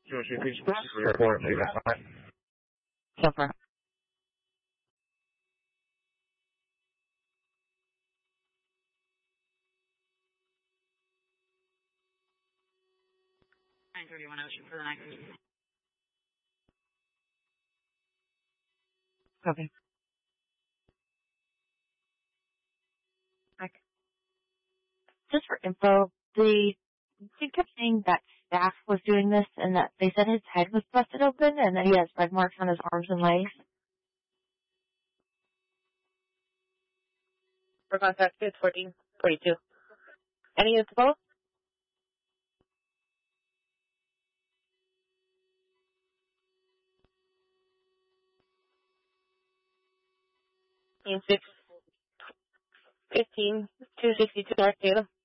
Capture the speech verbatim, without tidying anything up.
George, if he's supposed to report me, that's fine. So far. nine thirty-one Ocean for the night. Okay. Okay. Just for info, the he kept saying that staff was doing this and that they said his head was busted open and that he has red marks on his arms and legs. For contact, it's fourteen forty-two. Any info? six fifteen two sixty-two North Taylor.